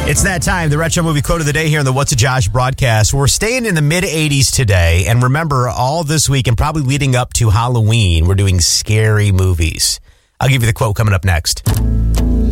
It's that time, the Retro Movie Quote of the Day here on the What's a Josh broadcast. We're staying in the mid-'80s today, and remember, all this week and probably leading up to Halloween, we're doing scary movies. I'll give you the quote coming up next.